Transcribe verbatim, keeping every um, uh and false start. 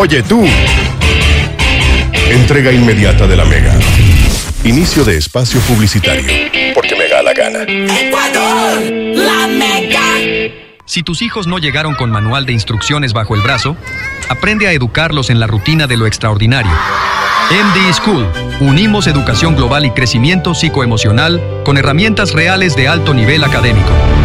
Oye tú. Entrega inmediata de la Mega. Inicio de espacio publicitario. Porque me da la gana. ¡Ecuador! ¡La Mega! Si tus hijos no llegaron con manual de instrucciones bajo el brazo, aprende a educarlos en la rutina de lo extraordinario. M D School. Unimos educación global y crecimiento psicoemocional con herramientas reales de alto nivel académico.